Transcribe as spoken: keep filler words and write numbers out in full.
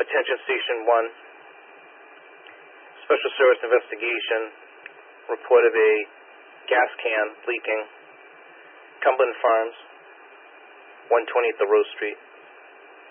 Attention Station one. Special Service Investigation. Report of a gas can leaking. Cumberland Farms, one twenty-eight the Rose Street.